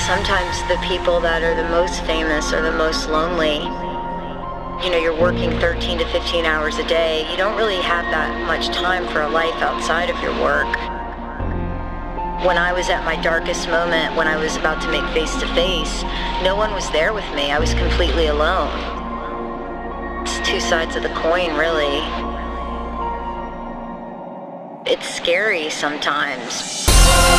Sometimes the people that are the most famous are the most lonely. You know, you're working 13 to 15 hours a day. You don't really have that much time for a life outside of your work. When I was at my darkest moment, when I was about to make face-to-face, no one was there with me. I was completely alone. It's two sides of the coin, really. It's scary sometimes.